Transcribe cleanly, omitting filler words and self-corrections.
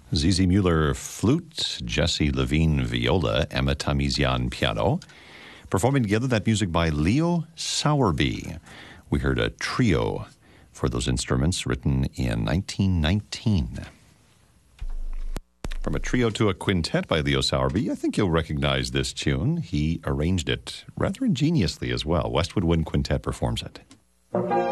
Zizi Mueller, flute, Jesse Levine, viola, Emma Tamizian, piano. Performing together that music by Leo Sowerby. We heard a trio for those instruments written in 1919. From a trio to a quintet by Leo Sowerby, I think you'll recognize this tune. He arranged it rather ingeniously as well. Westwood Wind Quintet performs it.